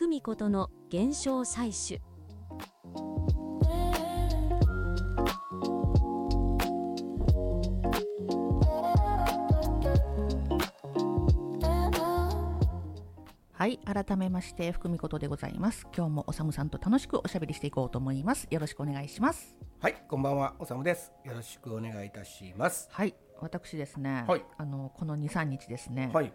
久美子との現象採取。 はい、改めまして福美琴でございます。今日もおさむさんと楽しくおしゃべりしていこうと思います。よろしくお願いします。 はい、こんばんは、おさむです。よろしくお願いいたします。 はい、私ですね、 はい、 この 2,3 日ですね、 はい、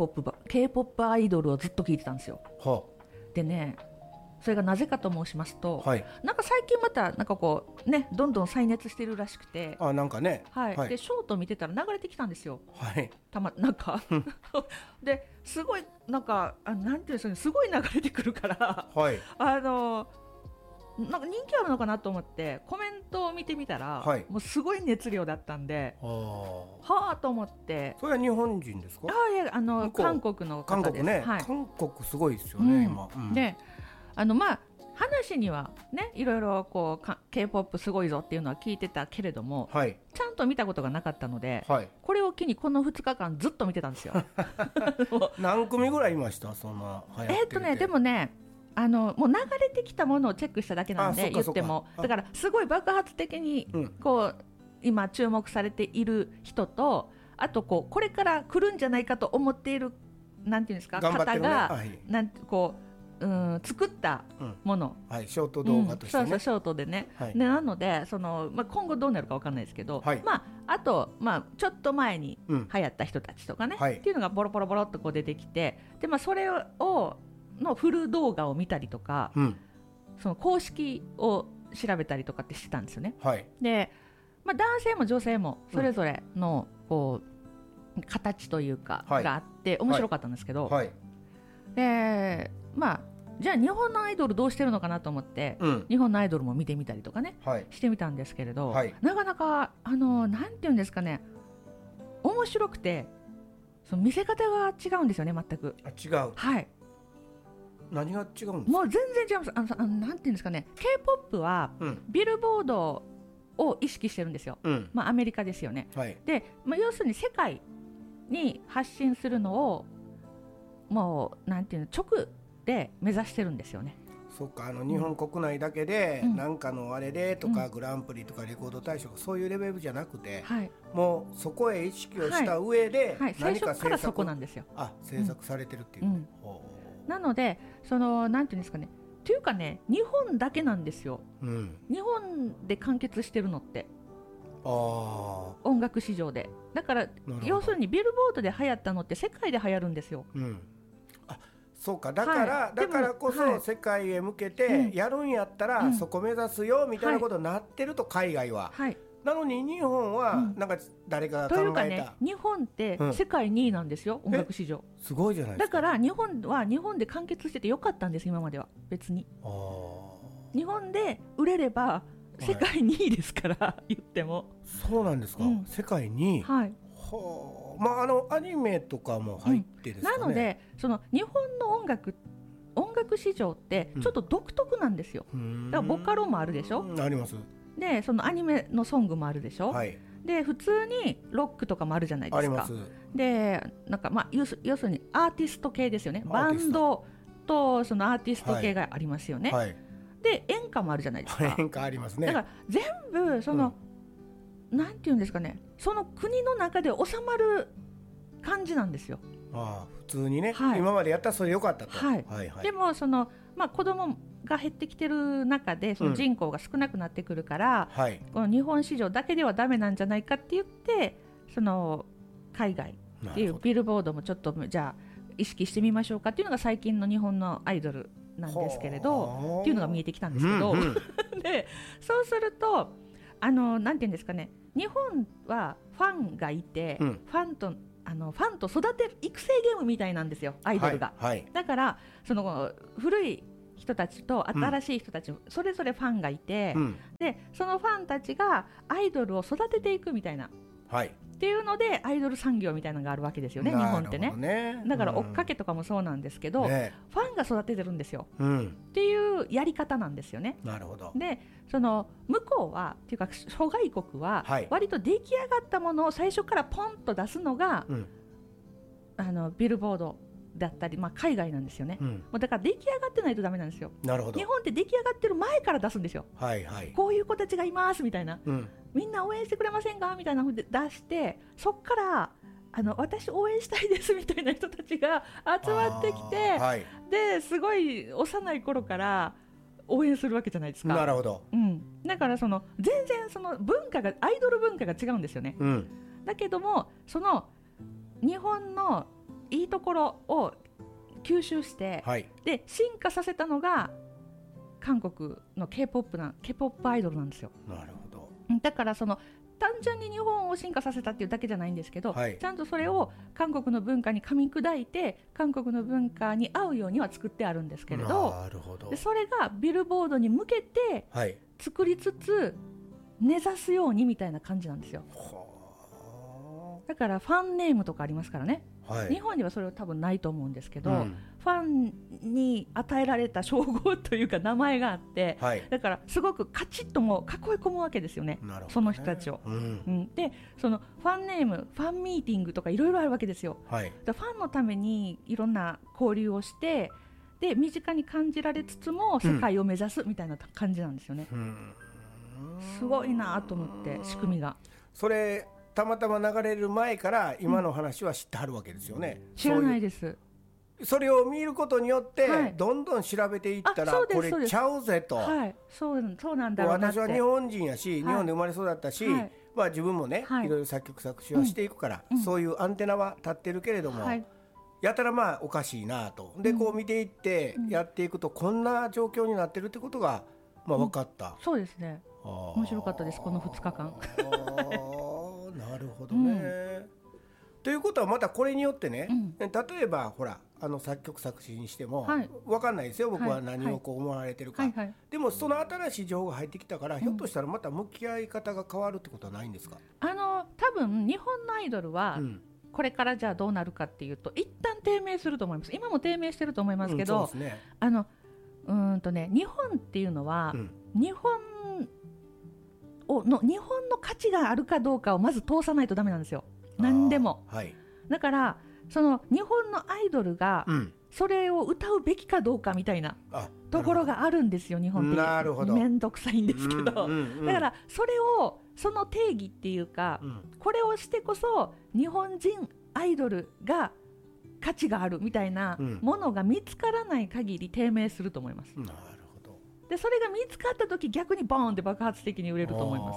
K-POP アイドルをずっと聞いてたんですよ。 はでね、それがなぜかと申しますと、 はい、 なんか最近またなんかこうね、どんどん再熱してるらしくて、 なんかね、 はい、 はい、 でショート見てたら流れてきたんですよ。 はい、 なんかですごいなんかなんていうんですかね、すごい流れてくるからはい、 なんか人気あるのかなと思ってコメントを見てみたら、 はい、 もうすごい熱量だったんで、はあと思って。 それは日本人ですか？ いや韓国の方です。 韓国ね、はい、韓国すごいですよね、今、 で話にはね、いろいろこうK-POP すごいぞっていうのは聞いてたけれども、 はい、 ちゃんと見たことがなかったので、 はい、 これを機にこの2日間ずっと見てたんですよ。 何組ぐらいいました？そんな流行ってるって。 でもね、もう流れてきたものをチェックしただけなんで、言ってもだからすごい爆発的にこう、今注目されている人と、あとこれから来るんじゃないかと思っているなんていうんですか、 頑張ってるね、 方が、 はい、 なんてこう作ったもの、 はい、ショート動画としてね、 そうショートでね、 はい、 なので今後どうなるか分からないですけど、はい、あと、ちょっと前に流行った人たちとかね、はい、っていうのがボロボロボロっとこう出てきて、で、それをのフル動画を見たりとか、その公式を調べたりとかってしてたんですよね、はい、で、男性も女性もそれぞれのこう形というかがあって面白かったんですけど、はいはい、でじゃあ日本のアイドルどうしてるのかなと思って、日本のアイドルも見てみたりとかね、してみたんですけれど、なかなかなんていうんですかね、面白くてその見せ方が違うんですよね、全く。 違う。はい。何が違うんですか？ もう全然違います。なんていうんですかね、K-POP はビルボードを意識してるんですよ。アメリカですよね。で、要するに世界に発信するのをもうなんていうの、直で目指してるんですよね。 そっか、日本国内だけで、なんかのあれでとか、グランプリとかレコード大賞、そういうレベルじゃなくて、もうそこへ意識をした上で、 何か制作制作されてるっていう、 なのでなんていうんですかね、というかね、日本だけなんですよ、日本で完結してるのって、音楽市場で。だから要するにビルボードで流行ったのって世界で流行るんですよ。 そうか、だからこそ世界へ向けてやるんやったらそこ目指すよみたいなことになってると、海外は。なのに日本はなんか誰かが考えた、 というかね、日本って世界2位なんですよ、音楽市場。 すごいじゃないですか。 だから日本は日本で完結しててよかったんです、今までは。別に日本で売れれば世界2位ですから、言っても。 そうなんですか、世界2位。はい。アニメとかも入ってですかね。 なので日本の音楽市場ってちょっと独特なんですよ。だからボカロもあるでしょ。 あります。 でアニメのソングもあるでしょ。で普通にロックとかもあるじゃないですか。 あります。 でなんか要するにアーティスト系ですよね。バンドとそのアーティスト系がありますよね。で演歌もあるじゃないですか。 演歌ありますね。 だから全部なんていうんですかね、その国の中で収まる感じなんですよ。 普通にね、今までやったらそれ良かったと。 でも子供が減ってきてる中でその人口が少なくなってくるから、この日本市場だけではダメなんじゃないかって言って、海外っていうビルボードもちょっとじゃあ意識してみましょうかっていうのが最近の日本のアイドルなんですけれど、っていうのが見えてきたんですけど、でそうするとなんていうんですかね、日本はファンがいて、ファンと育てる育成ゲームみたいなんですよ、アイドルが。だから古い人たちと新しい人たち、それぞれファンがいて、でそのファンたちがアイドルを育てていくみたいな、っていうのでアイドル産業みたいなのがあるわけですよね、日本ってね。だから追っかけとかもそうなんですけど、ファンが育ててるんですよ、っていうやり方なんですよね。 なるほど。 で向こうはっていうか諸外国は割と出来上がったものを最初からポンと出すのが、ビルボードだったり、海外なんですよね、もうだから出来上がってないとダメなんですよ。 なるほど。 日本って出来上がってる前から出すんですよ、 はいはい、 こういう子たちがいますみたいな、みんな応援してくれませんかみたいなので出して、そっから私応援したいですみたいな人たちが集まってきて、ですごい幼い頃から応援するわけじゃないですか。 なるほど、 だから全然その文化がアイドル文化が違うんですよね、だけどもその日本のいいところを吸収して、で進化させたのが韓国の K-POP アイドルなんですよ。 なるほど。 だから単純に日本を進化させたっていうだけじゃないんですけど、ちゃんとそれを韓国の文化に噛み砕いて韓国の文化に合うようには作ってあるんですけれど、 なるほど。 でそれがビルボードに向けて作りつつ根ざすようにみたいな感じなんですよ。だからファンネームとかありますからね、日本にはそれは多分ないと思うんですけど、ファンに与えられた称号というか名前があって、だからすごくカチッともう囲い込むわけですよね、その人たちを、でそのファンネーム、ファンミーティングとかいろいろあるわけですよ、ファンのためにいろんな交流をして、で身近に感じられつつも世界を目指すみたいな感じなんですよね、すごいなと思って、仕組みが。 それたまたま流れる前から今の話は知ってはるわけですよね。 知らないです。 それを見ることによってどんどん調べていったら、これちゃうぜと、 そうなんだろうなって。 私は日本人やし、日本で生まれ育ったし、自分もね、いろいろ作曲作詞はしていくから、そういうアンテナは立ってるけれども、やたらおかしいなと。でこう見ていってやっていくと、こんな状況になってるってことが分かった。 そうですね、面白かったです、この2日間。 なるほどね、ということはまたこれによってね、例えばほら作曲作詞にしても、分かんないですよ、僕は何をこう思われてるか、でもその新しい情報が入ってきたから、ひょっとしたらまた向き合い方が変わるってことはないんですか？ 多分日本のアイドルは、これからじゃあどうなるかっていうと、一旦低迷すると思います。今も低迷してると思いますけど、日本っていうのは、日本の価値があるかどうかをまず通さないとダメなんですよ、何でも、だからその日本のアイドルがそれを歌うべきかどうかみたいなところがあるんですよ、日本ってめんどくさいんですけど、だからその定義っていうか、これをしてこそ日本人アイドルが価値があるみたいなものが見つからない限り低迷すると思います。でそれが見つかった時、逆にボーンって爆発的に売れると思います。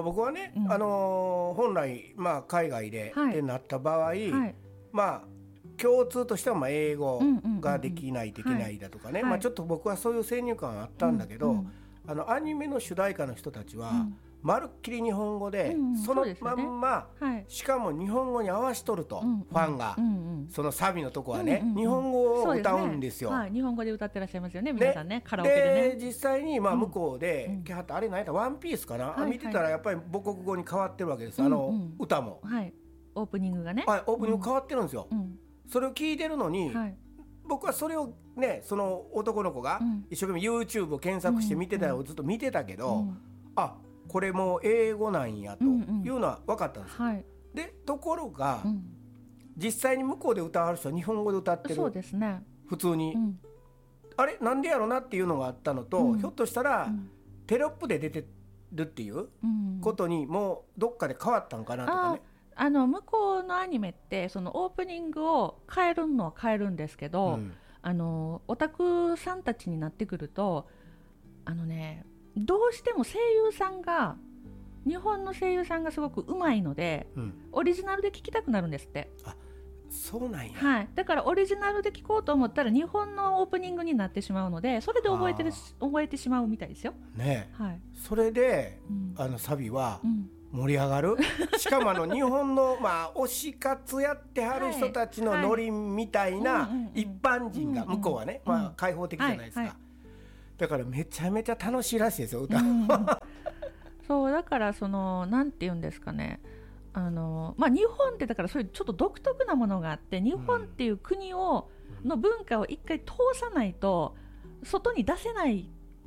僕はね、本来、海外で、ってなった場合、共通としては英語ができないだとかね、ちょっと僕はそういう先入観があったんだけど、アニメの主題歌の人たちは、まるっきり日本語で、そのまんま、しかも日本語に合わしとると、ファンが、そのサビのとこはね、日本語を歌うんですよ。 日本語で歌ってらっしゃいますよね、皆さんね、カラオケでね。 で実際に向こうで、あれ何やったワンピースかな、見てたらやっぱり母国語に変わってるわけです、歌も。 オープニングがね、 オープニング変わってるんですよ。それを聞いてるのに、僕はそれをね、その男の子が一生懸命 YouTube を検索して見てたのをずっと見てたけど、これも英語なんやというのは分かったんです、でところが、実際に向こうで歌わる人は日本語で歌ってる、 そうですね、 普通に、あれなんでやろなっていうのがあったのと、ひょっとしたら、テロップで出てるっていうことにもうどっかで変わったんかなとかね。 向こうのアニメってそのオープニングを変えるのは変えるんですけど、オタクさんたちになってくるとどうしても日本の声優さんがすごく上手いので、オリジナルで聞きたくなるんですって。 そうなんや、 だからオリジナルで聞こうと思ったら日本のオープニングになってしまうので、それで覚えてしまうみたいですよね。 それで、サビは盛り上がる、しかも日本の推し活やってはる人たちのノリみたいな一般人が、向こうはね、開放的じゃないですか、だからめちゃめちゃ楽しいらしいですよ、歌そうだからなんて言うんですかね、日本ってだからそういうちょっと独特なものがあって、日本っていう国の文化を一回通さないと外に出せない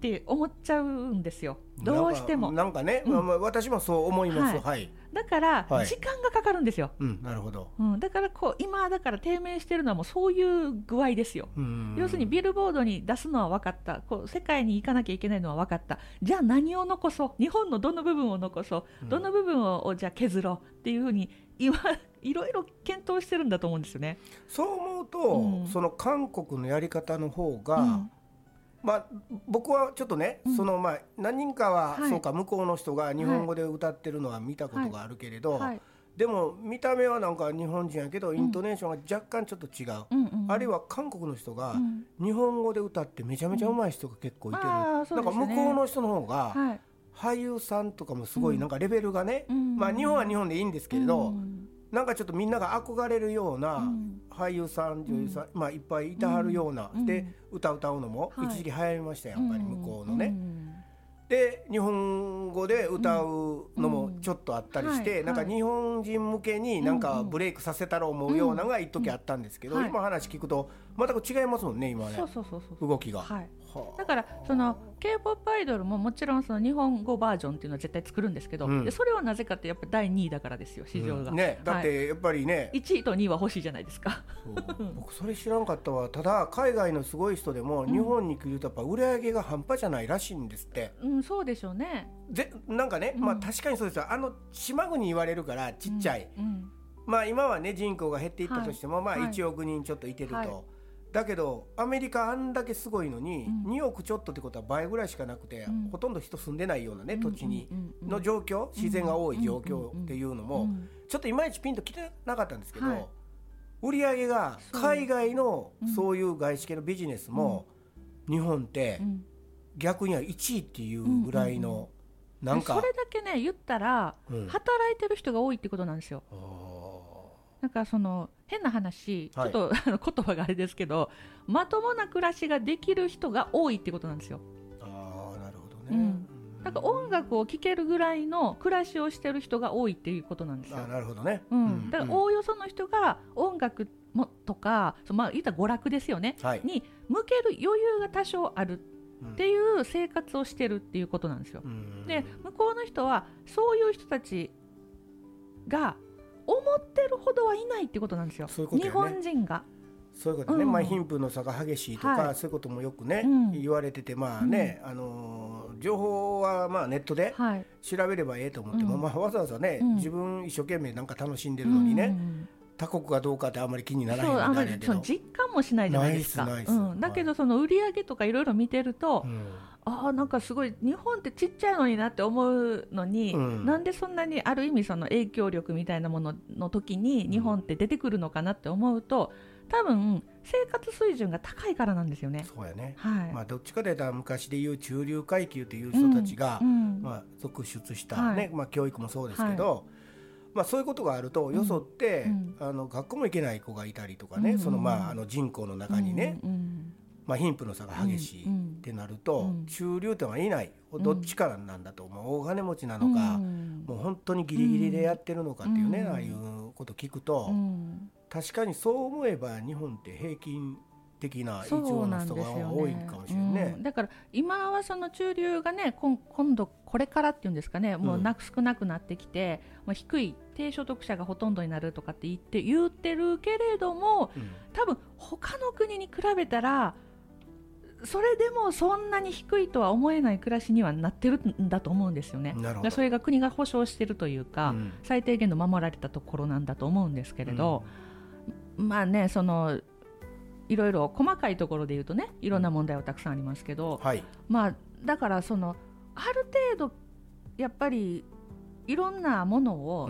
って思っちゃうんですよ、どうしても。 なんかね、私もそう思います。はい、 だから時間がかかるんですよ。 なるほど。 だから今だから低迷してるのはもうそういう具合ですよ。要するにビルボードに出すのは分かった、世界に行かなきゃいけないのは分かった、じゃあ何を残そう、日本のどの部分を残そう、どの部分をじゃあ削ろうっていうふうに今いろいろ検討してるんだと思うんですよね。 そう思うと、その韓国のやり方の方が、僕はちょっとね、何人かは、そうか、向こうの人が日本語で歌ってるのは見たことがあるけれど、でも見た目はなんか日本人やけどイントネーションが若干ちょっと違う、あるいは韓国の人が日本語で歌ってめちゃめちゃ上手い人が結構いてる、なんか向こうの人の方が、俳優さんとかもすごいなんかレベルがね、日本は日本でいいんですけれど、なんかちょっとみんなが憧れるような俳優さん、女優さん、いっぱいいたはるような、で歌うのも一時期流行りましたよ、やっぱり向こうのね。で日本語で歌うのもちょっとあったりして、なんか日本人向けになんかブレイクさせたら思うようなのが一時あったんですけど、今話聞くと全く違いますもんね、今ね、動きが。 だからその K-POP アイドルももちろんその日本語バージョンっていうのは絶対作るんですけど、でそれはなぜかってやっぱ第2位だからですよ、市場が、 だってやっぱりね、 1位と2位は欲しいじゃないですか。 僕それ知らんかったわ。ただ海外のすごい人でも日本に来るとやっぱ売り上げが半端じゃないらしいんですって。 そうでしょうね。 なんかね、確かにそうですよ。島国言われるからちっちゃい、今はね人口が減っていったとしても、1億人ちょっといてると、だけどアメリカあんだけすごいのに、2億ちょっとってことは倍ぐらいしかなくて、ほとんど人住んでないようなね土地にの状況、自然が多い状況っていうのもちょっといまいちピンときてなかったんですけど、売り上げが海外のそういう外資系のビジネスも日本って逆には1位っていうぐらいの、なんかそれだけね言ったら働いてる人が多いってことなんですよ。なんかその変な話、ちょっと言葉があれですけど、まともな暮らしができる人が多いってことなんですよ。 なるほどね。 なんか音楽を聴けるぐらいの暮らしをしてる人が多いっていうことなんですよ。 なるほどね。 だからおおよその人が音楽もとか、言ったら娯楽ですよね、に向ける余裕が多少あるっていう生活をしてるっていうことなんですよ。で向こうの人はそういう人たちが思ってるほどはいないってことなんですよ。 そういうことね、 日本人がそういうことね、貧富の差が激しいとか、そういうこともよくね、言われてて、情報はネットで調べればええと思っても、わざわざね、自分一生懸命なんか楽しんでるのにね、他国がどうかってあんまり気にならないんだけど、 実感もしないじゃないですか。だけどその売り上げとかいろいろ見てると、なんかすごい日本ってちっちゃいのになって思うのに、なんでそんなにある意味その影響力みたいなものの時に日本って出てくるのかなって思うと、多分生活水準が高いからなんですよね。 そうやね、どっちかというと昔でいう中流階級という人たちが、続出した、教育もそうですけど、そういうことがあるとよそって、学校も行けない子がいたりとかね、その人口の中にね、貧富の差が激しいってなると、中流ってのはいない、どっちからなんだと、大金持ちなのか、もう本当にギリギリでやってるのかっていうね、ああいうこと聞くと、確かにそう思えば日本って平均的な以上の人が多いかもしれないね。 だから今はその中流がね、今度これからっていうんですかね、もう少なくなってきて、低い低所得者がほとんどになるとかって言ってるけれども、多分他の国に比べたらそれでもそんなに低いとは思えない暮らしにはなってるんだと思うんですよね。それが国が保障してるというか、最低限の守られたところなんだと思うんですけれど、そのいろいろ細かいところで言うとね、いろんな問題はたくさんありますけど、だからそのある程度やっぱりいろんなものを、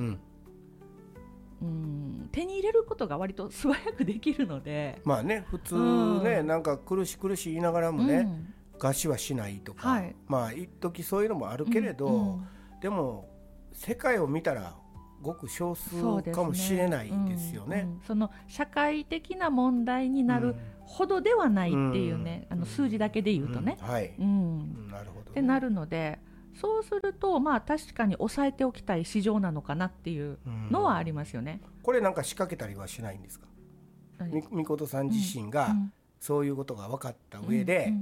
手に入れることが割と素早くできるので、 普通ね、なんか苦し言いながらもね、餓死はしないとか、一時そういうのもあるけれど、でも世界を見たらごく少数かもしれないですよね。 その社会的な問題になるほどではないっていうね、数字だけで言うとね、 なるほどね、 ってなるので、そうすると確かに抑えておきたい市場なのかなっていうのはありますよね。 これなんか仕掛けたりはしないんですか？みことさん自身がそういうことが分かった上で、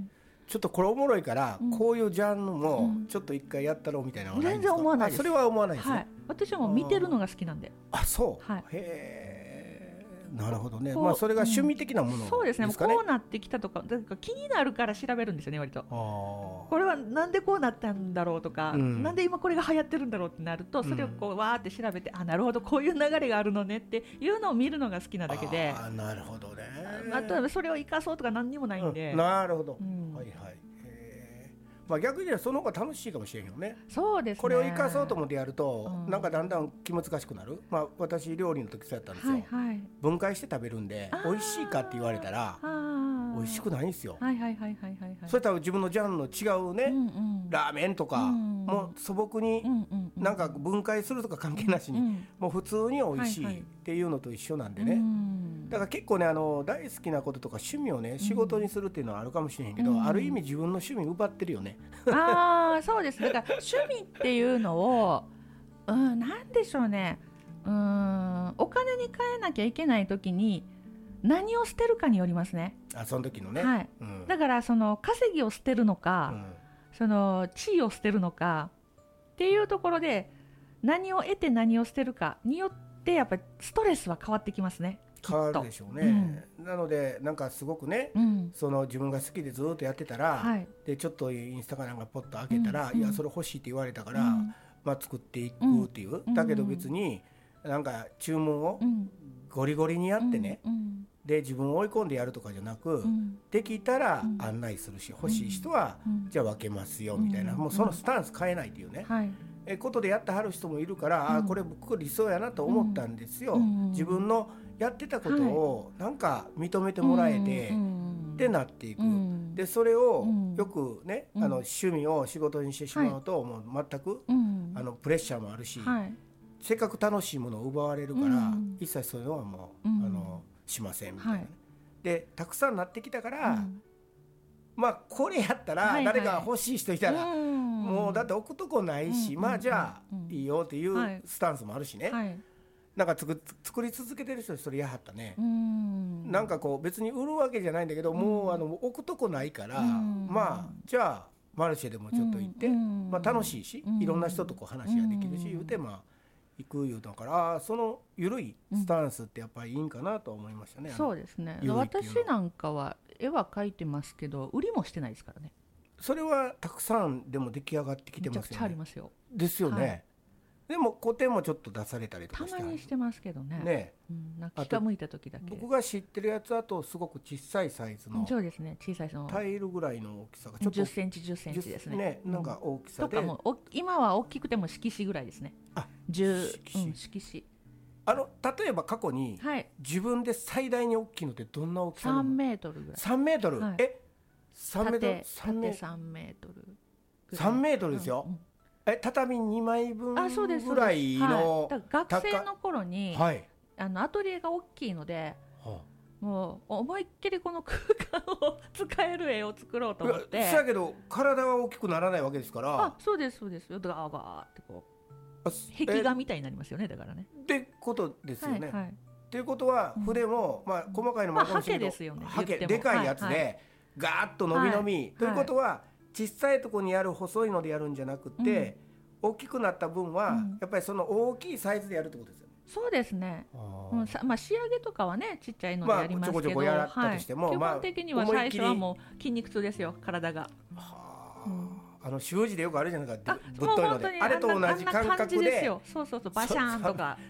ちょっとこれおもろいから、こういうジャンルもちょっと一回やったろうみたいなのはないんですか？ 全然思わないです。 それは思わないですね、 はい、私はもう見てるのが好きなんで。 あ、そう、 はい、 なるほどね。まあそれが趣味的なものですかね。 そうですね。こうなってきたとか、だから気になるから調べるんですよね、割と。これはなんでこうなったんだろうとか、なんで今これが流行ってるんだろうってなると、それをこうわーって調べて、あ、なるほどこういう流れがあるのねっていうのを見るのが好きなだけで。 あ、なるほどね。 あとはそれを生かそうとか何にもないんで。 なるほど。はいはい。まあ、逆に言えばその方が楽しいかもしれんよね。 そうですね。 これを生かそうと思ってやると、なんかだんだん気難しくなる。まあ私料理の時そうやったんですよ、はいはい、分解して食べるんで美味しいかって言われたら美味しくないんですよ。それとは自分のジャンルの違うね、ラーメンとか、もう素朴になんか分解するとか関係なしに、もう普通に美味しいっていうのと一緒なんでね、だから結構ね、大好きなこととか趣味をね仕事にするっていうのはあるかもしれへんけど、ある意味自分の趣味奪ってるよね。 ああ、そうです。だから趣味っていうのを、なんでしょうね、お金に換えなきゃいけない時に何を捨てるかによりますね。 あ、その時のね、 はい、だからその稼ぎを捨てるのか、その地位を捨てるのかっていうところで、何を得て何を捨てるかによってやっぱりストレスは変わってきますね。 変わるでしょうね、なのでなんかすごくね、その自分が好きでずっとやってたら、でちょっとインスタかなんかポッと開けたら、いやそれ欲しいって言われたから、まあ、作っていくっていう、だけど別になんか注文をゴリゴリにやってね、で自分を追い込んでやるとかじゃなく、できたら案内するし、欲しい人はじゃあ分けますよみたいな、もうそのスタンス変えないっていうね、ことでやってはる人もいるから、あ、これ僕理想やなと思ったんですよ、自分のやってたことをなんか認めてもらえて、でなっていく、でそれをよくね、趣味を仕事にしてしまうと、もう全くプレッシャーもあるし、せっかく楽しいものを奪われるから、一切そういうのはもうしませんみたいな、でたくさんなってきたから、まあこれやったら誰か欲しい人いたら、もうだって置くとこないし、まあじゃあいいよっていうスタンスもあるしね、なんか作り続けてる人それやはったね。なんかこう別に売るわけじゃないんだけど、もう置くとこないから、まあじゃあマルシェでもちょっと行って、まあ楽しいし、いろんな人とこう話ができるし言うて、まあ行く言うだから、その緩いスタンスってやっぱりいいんかなと思いましたね。 そうですね。私なんかは絵は描いてますけど、売りもしてないですからね。 それはたくさんでも出来上がってきてますよね。 めちゃくちゃありますよ。 ですよね。でも個展もちょっと出されたりとかして、 たまにしてますけどね。なんか気が向いた時だけ。 僕が知ってるやつだとすごく小さいサイズの、 そうですね、小さいタイルぐらいの大きさがちょっと 10センチ10センチですね。 なんか大きさで、 とかも今は大きくても色紙ぐらいですね。色紙。 例えば過去に自分で最大に大きいのってどんな大きさの？3 メートルぐらい。 3メートル？3メートル？ 縦3メートル。 3メートルですよ。畳2枚分ぐらいの、 学生の頃に、アトリエが大きいので、もう思いっきりこの空間を使える絵を作ろうと思って。 そうやけど体は大きくならないわけですから。 そうですそうですよ。ガーガーってこう壁画みたいになりますよね、だからね。 ってことですよね。っていうことは筆も、まあ細かいのもあるかもしれないけど、ハケでかいやつでガーッと伸び伸び、ということは小さいところにやる細いのでやるんじゃなくて、大きくなった分はやっぱりその大きいサイズでやるってことですよね。 そうですね。まあ仕上げとかはねちっちゃいのでやりますけど、 ちょこちょこやったとしても、 基本的には最初はもう筋肉痛ですよ、体が。 習字でよくあるじゃないですか、ぶっといので、あれと同じ感覚で、 そうバシャーンとか。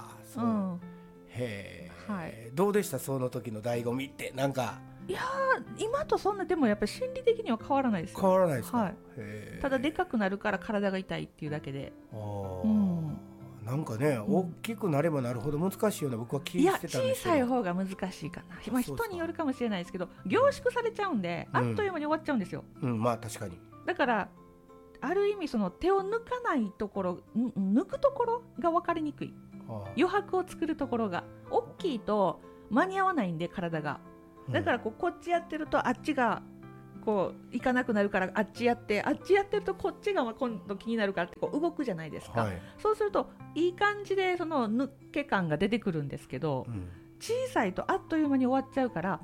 どうでしたその時の醍醐味って？なんかいや今とそんな、でもやっぱり心理的には変わらないですよ。 変わらないですか？ ただでかくなるから体が痛いっていうだけで。 なんかね、大きくなればなるほど難しいような僕は聞いてたんですけど。 いや小さい方が難しいかな。人によるかもしれないですけど、凝縮されちゃうんであっという間に終わっちゃうんですよ。 まあ確かに。 だからある意味その手を抜かないところ、抜くところが分かりにくい。余白を作るところが大きいと間に合わないんで、体が。だからこっちやってるとあっちがこう行かなくなるから、あっちやってるとこっちが今度気になるからってこう動くじゃないですか。そうするといい感じでその抜け感が出てくるんですけど、小さいとあっという間に終わっちゃうから、あれ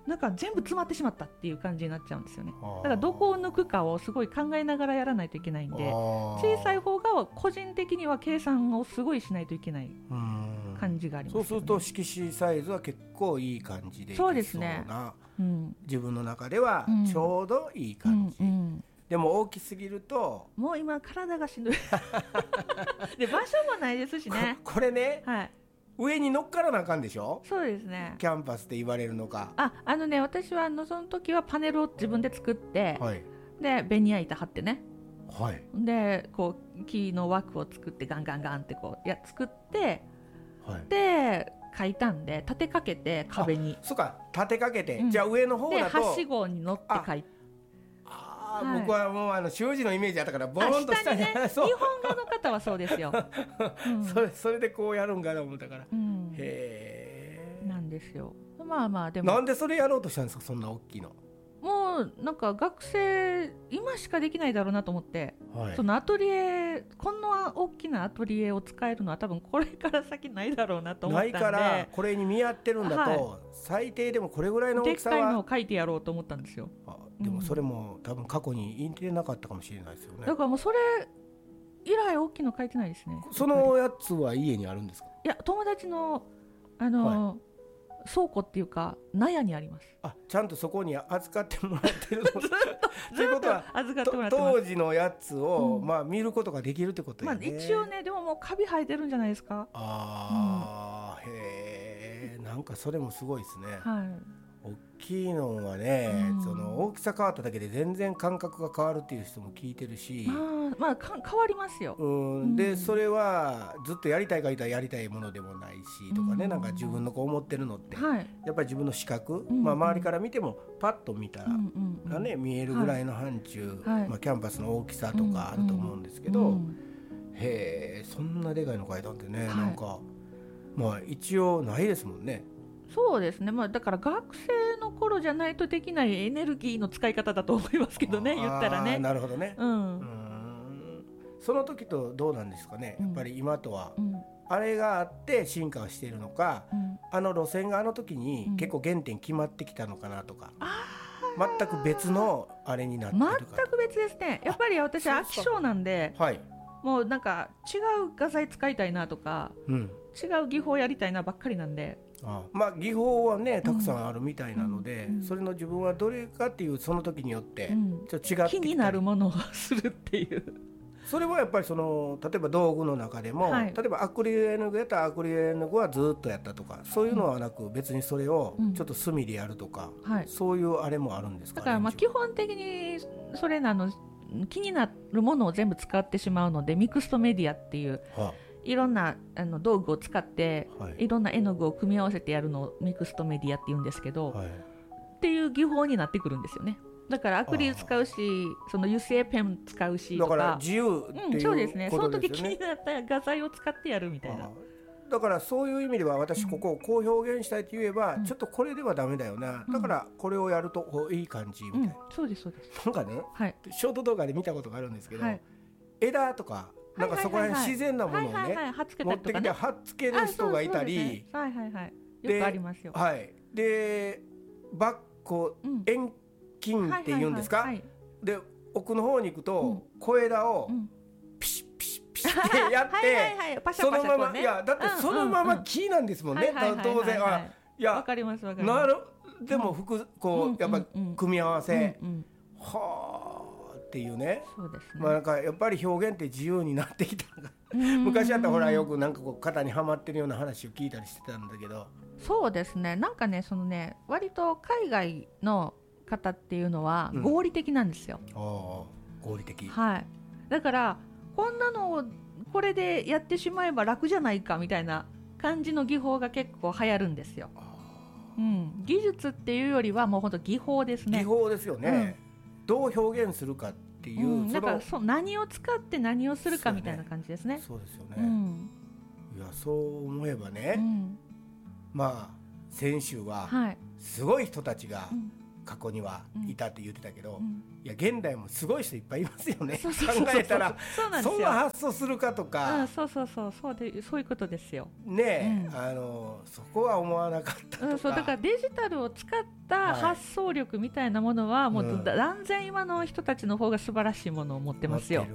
なんか全部詰まってしまったっていう感じになっちゃうんですよね。だからどこを抜くかをすごい考えながらやらないといけないんで、小さい方が個人的には計算をすごいしないといけない感じがあります、ね、 そうすると色紙サイズは結構いい感じでいけそうな、 そうですね、 自分の中ではちょうどいい感じ、でも大きすぎるともう今体がしんどいで場所もないですしねこれね、はい、上に乗っからなあかんでしょ。 そうですね、 キャンパスって言われるのか。 私はその時はパネルを自分で作って、 はい、 でベニヤ板貼ってね、 はい、 でこう木の枠を作ってガンガンガンってこう作って、 はい、 で書いたんで立てかけて壁に。 そうか、立てかけて、じゃあ上の方だとではしごに乗って書いて、 僕はもう習字のイメージあったからボーンと下にね日本画の方はそうですよ、 それでこうやるんかな思ったから、 へえなんですよ。まあでもなんでそれやろうとしたんですか、そんな大きいの。 もうなんか学生今しかできないだろうなと思って、 はい、 そのアトリエ、こんな大きなアトリエを使えるのは多分これから先ないだろうなと思ったんで、 ないからこれに見合ってるんだと、最低でもこれぐらいの大きさはでっかいのを書いてやろうと思ったんですよ。 でもそれも多分過去に言ってなかったかもしれないですよね。 だからもうそれ以来大きいの書いてないですね。 そのやつは家にあるんですか。 いや友達の倉庫っていうか納屋にあります。 ちゃんとそこに預かってもらってるのずっと預かってもらってます。 当時のやつを、見ることができるってことよね。 一応ね、でももうカビ生えてるんじゃないですか。 へえ、なんかそれもすごいですね。 はい、 大きいのはね、その大きさ変わっただけで全然感覚が変わるっていう人も聞いてるし、 変わりますよ。 でそれはずっとやりたいか言ったらやりたいものでもないしとかね、なんか自分のこう思ってるのって、やっぱり自分の視覚、周りから見てもパッと見たらね、見えるぐらいの範疇、キャンパスの大きさとかあると思うんですけど、へえ、そんなでかいの書いたんでね、なんか一応ないですもんね。 そうですね、だから学生の頃じゃないとできないエネルギーの使い方だと思いますけどね、言ったらね。 なるほどね。その時とどうなんですかね、やっぱり今とは、あれがあって進化をしているのか、あの路線があの時に結構原点決まってきたのかなとか、全く別のあれになってるか。 全く別ですね。やっぱり私飽き性なんで、もうなんか違う画材使いたいなとか、違う技法やりたいなばっかりなんで。 技法はねたくさんあるみたいなので、それの自分はどれかっていうその時によってちょっと違ってきたり、 気になるものをするっていう。 それはやっぱりその例えば道具の中でも、例えばアクリル絵の具やったらアクリル絵の具はずっとやったとか、そういうのはなく別にそれをちょっと墨でやるとか、そういうあれもあるんですかね。 だから基本的にそれ気になるものを全部使ってしまうので、ミクストメディアっていう、いろんな道具を使って、いろんな絵の具を組み合わせてやるのをミクストメディアって言うんですけど、っていう技法になってくるんですよね。だからアクリル使うし、その油性ペン使うしとか、 だから自由っていうことですよね。 そうですね。その時気になった画材を使ってやるみたいな。 だからそういう意味では私ここをこう表現したいと言えば、ちょっとこれではダメだよな、だからこれをやるといい感じみたいな、 そうですそうです。 なんかね、ショート動画で見たことがあるんですけど、枝とかなんかそこら辺自然なものをね持ってきて貼っつける人がいたり、 よくありますよ。 でバッコ遠近って言うんですか、で奥の方に行くと小枝をピシッピシッピシッってやってそのまま、いやだってそのまま木なんですもんね、当然は。いや、 わかりますわかります。 でもこうやっぱ組み合わせはあっていうね。 そうですね。 なんかやっぱり表現って自由になってきた。昔だったらほらよくなんかこう肩にはまってるような話を聞いたりしてたんだけど。 そうですね。なんかね、そのね、割と海外の方っていうのは合理的なんですよ。 合理的。 だからこんなのをこれでやってしまえば楽じゃないかみたいな感じの技法が結構流行るんですよ。技術っていうよりはもう本当技法ですね。 技法ですよね。どう表現するかっていう、 だから何を使って何をするかみたいな感じですね。 そうですよね。いや、そう思えばね、先週はすごい人たちが過去にはいたって言ってたけど、いや現代もすごい人いっぱいいますよね。考えたらそんな発想するかとか、 そういうことですよね。そこは思わなかったとか、 そうだからデジタルを使った発想力みたいなものはもう断然今の人たちの方が素晴らしいものを持ってますよ。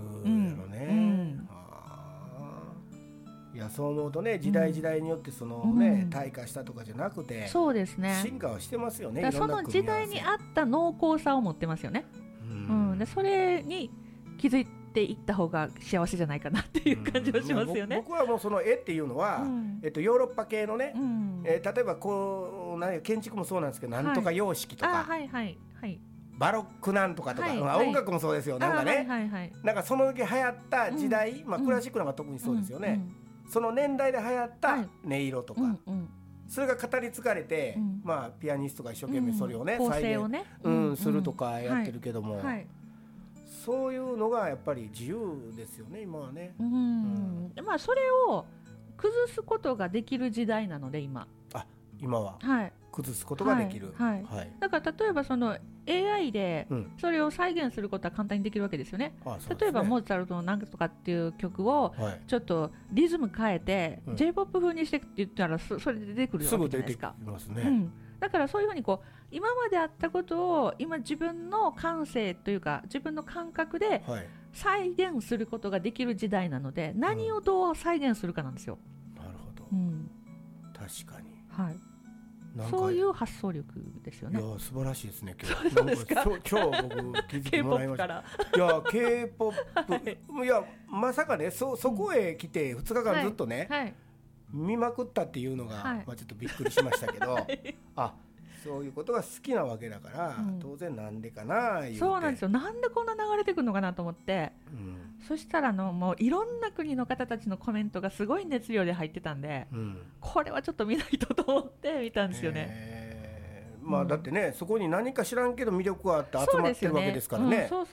いやそう思うとね、時代によってそのね、退化したとかじゃなくて、 そうですね、 進化はしてますよね。 だからその時代に合った濃厚さを持ってますよね。でそれに気づいていった方が幸せじゃないかなっていう感じがしますよね。 僕はもうその絵っていうのは、ヨーロッパ系のね、例えばこう建築もそうなんですけど、なんとか様式とか、バロックなんとかとか、音楽もそうですよ。なんかね、なんかその時流行った時代、クラシックなんか特にそうですよね。その年代で流行った音色とか、それが語り継がれて、ピアニストが一生懸命それをね、再現するとかやってるけども、そういうのがやっぱり自由ですよね、今はね。 それを崩すことができる時代なので今は崩すことができる。 だから例えばその AI でそれを再現することは簡単にできるわけですよね。例えばモーツァルトのなんとかっていう曲をちょっとリズム変えて J-POP 風にしてって言ったらそれで出てくるわけじゃないですか。だからそういうふうにこう今まであったことを今自分の感性というか自分の感覚で再現することができる時代なので、何をどう再現するかなんですよ。 なるほど、確かに、 そういう発想力ですよね。 いや素晴らしいですね。 そうですか。 今日僕気づいてもらいました。いや K-POP いやまさかねそこへ来て2日間ずっとね、見まくったっていうのが、ちょっとびっくりしましたけど、そういうことが好きなわけだから、当然なんでかな言うて。 そうなんですよ。なんでこんな流れてくるのかなと思って、そしたらもういろんな国の方たちのコメントがすごい熱量で入ってたんで、これはちょっと見ないとと思って見たんですよね。 だってね、そこに何か知らんけど魅力があって集まってるわけですからね。 そう。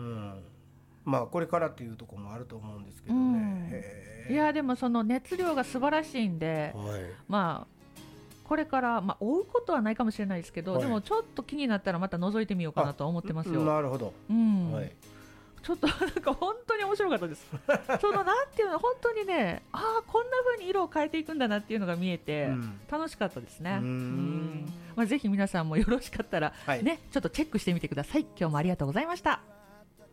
これからっていうところもあると思うんですけどね。 いやでもその熱量が素晴らしいんで、これから追うことはないかもしれないですけど、でもちょっと気になったらまた覗いてみようかなと思ってますよ。 なるほど。 ちょっとなんか本当に面白かったです。そのなんていうの、本当にね、こんな風に色を変えていくんだなっていうのが見えて、楽しかったですね。ぜひ皆さんもよろしかったらね、ちょっとチェックしてみてください。今日もありがとうございました。